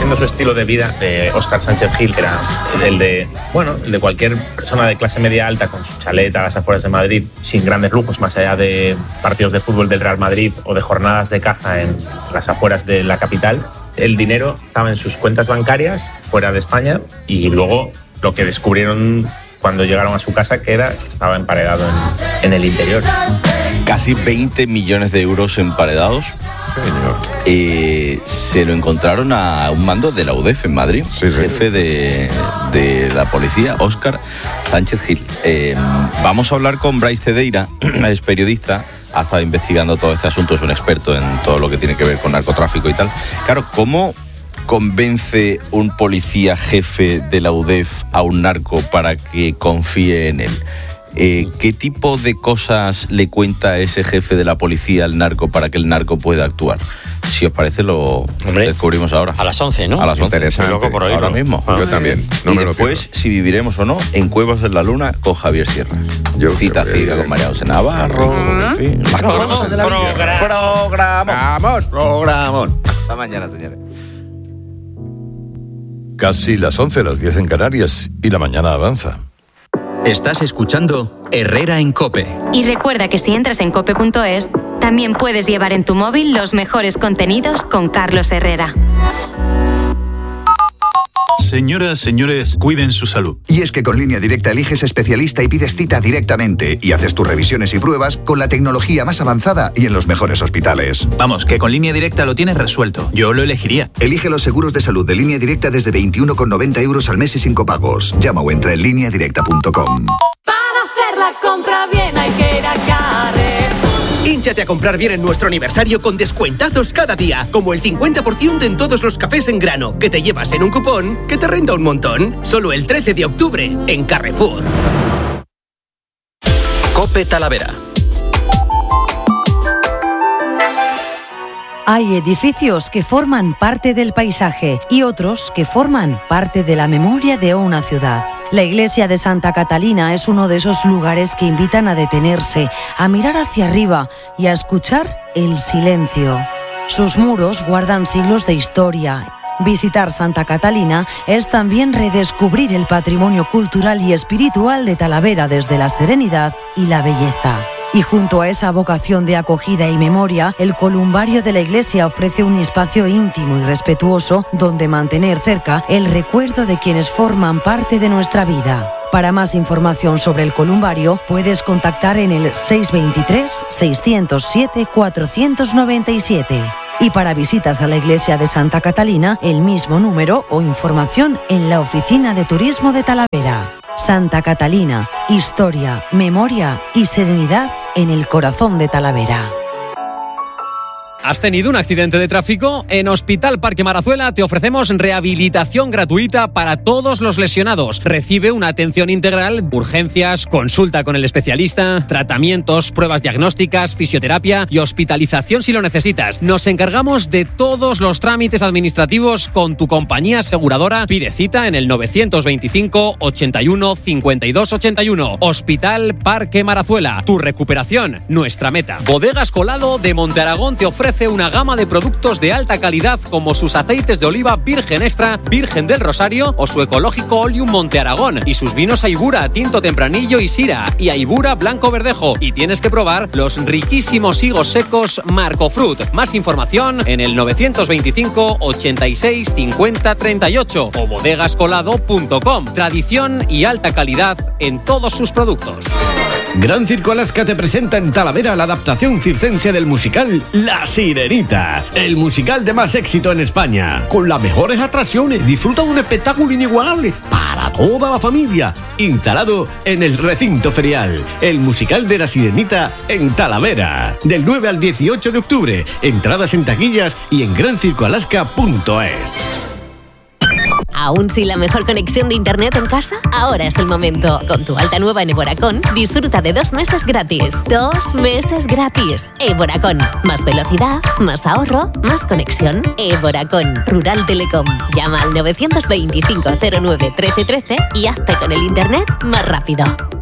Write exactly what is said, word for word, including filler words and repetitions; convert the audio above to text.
siguiendo su estilo de vida de Óscar Sánchez Gil, que era el de, bueno, el de cualquier persona de clase media alta con su chalet a las afueras de Madrid, sin grandes lujos, más allá de partidos de fútbol del Real Madrid o de jornadas de caza en las afueras de la capital. El dinero estaba en sus cuentas bancarias fuera de España y luego lo que descubrieron cuando llegaron a su casa, que era que estaba emparedado en, en el interior. Casi veinte millones de euros emparedados. Eh, se lo encontraron a un mando de la U D E F en Madrid, sí, sí. jefe de, de la policía, Óscar Sánchez Gil. Eh, vamos a hablar con Brais Cedeira, es periodista, ha estado investigando todo este asunto, es un experto en todo lo que tiene que ver con narcotráfico y tal. Claro, ¿cómo convence un policía jefe de la U D E F a un narco para que confíe en él? Eh, ¿Qué tipo de cosas le cuenta ese jefe de la policía al narco para que el narco pueda actuar? Si os parece, lo Hombre, descubrimos ahora. A las once, ¿no? A las once. Interesante. Loco por ahora mismo. Ah, Yo también. No y me después, lo si viviremos o no, en Cuevas de la Luna con Javier Sierra. Yo Cita ciega con María José Navarro. En fin, las cosas de la vida. Programón. Programón. Hasta mañana, señores. Casi las once, las diez en Canarias, y la mañana avanza. Estás escuchando Herrera en COPE. Y recuerda que si entras en cope punto es, también puedes llevar en tu móvil los mejores contenidos con Carlos Herrera. Señoras, señores, cuiden su salud. Y es que con Línea Directa eliges especialista y pides cita directamente y haces tus revisiones y pruebas con la tecnología más avanzada y en los mejores hospitales. Vamos, que con Línea Directa lo tienes resuelto. Yo lo elegiría. Elige los seguros de salud de Línea Directa desde veintiuno con noventa euros al mes y sin copagos. Llama o entra en línea directa punto com. Para hacer la compra bien hay que ir a Carrefour. Hínchate a comprar bien en nuestro aniversario con descuentazos cada día, como el cincuenta por ciento en todos los cafés en grano, que te llevas en un cupón que te renta un montón. Solo el trece de octubre en Carrefour. COPE Talavera. Hay edificios que forman parte del paisaje y otros que forman parte de la memoria de una ciudad. La iglesia de Santa Catalina es uno de esos lugares que invitan a detenerse, a mirar hacia arriba y a escuchar el silencio. Sus muros guardan siglos de historia. Visitar Santa Catalina es también redescubrir el patrimonio cultural y espiritual de Talavera desde la serenidad y la belleza. Y junto a esa vocación de acogida y memoria, el columbario de la iglesia ofrece un espacio íntimo y respetuoso donde mantener cerca el recuerdo de quienes forman parte de nuestra vida. Para más información sobre el columbario, puedes contactar en el seis dos tres, seis cero siete, cuatro nueve siete. Y para visitas a la iglesia de Santa Catalina, el mismo número o información en la oficina de turismo de Talavera. Santa Catalina, historia, memoria y serenidad en el corazón de Talavera. ¿Has tenido un accidente de tráfico? En Hospital Parque Marazuela te ofrecemos rehabilitación gratuita para todos los lesionados. Recibe una atención integral, urgencias, consulta con el especialista, tratamientos, pruebas diagnósticas, fisioterapia y hospitalización si lo necesitas. Nos encargamos de todos los trámites administrativos con tu compañía aseguradora. Pide cita en el novecientos veinticinco, ochenta y uno, cincuenta y dos ochenta y uno. Hospital Parque Marazuela. Tu recuperación, nuestra meta. Bodegas Colado de Monte Aragón te ofrece una gama de productos de alta calidad como sus aceites de oliva virgen extra, virgen del Rosario o su ecológico Oleum Monte Aragón y sus vinos Aibura, Tinto Tempranillo y Sira y Aibura Blanco Verdejo. Y tienes que probar los riquísimos higos secos Marco Fruit. Más información en el novecientos veinticinco, ochenta y seis, cincuenta, treinta y ocho o bodegascolado punto com. Tradición y alta calidad en todos sus productos. Gran Circo Alaska te presenta en Talavera la adaptación circense del musical La Sirenita, el musical de más éxito en España. Con las mejores atracciones, disfruta de un espectáculo inigualable para toda la familia, instalado en el recinto ferial. El musical de La Sirenita en Talavera, del nueve al dieciocho de octubre. Entradas en taquillas y en gran circo alaska punto es. ¿Aún sin la mejor conexión de internet en casa? Ahora es el momento. Con tu alta nueva en Evoracón, disfruta de dos meses gratis. Dos meses gratis. Evoracón. Más velocidad, más ahorro, más conexión. Evoracón. Rural Telecom. Llama al novecientos veinticinco, cero nueve, trece trece y hazte con el internet más rápido.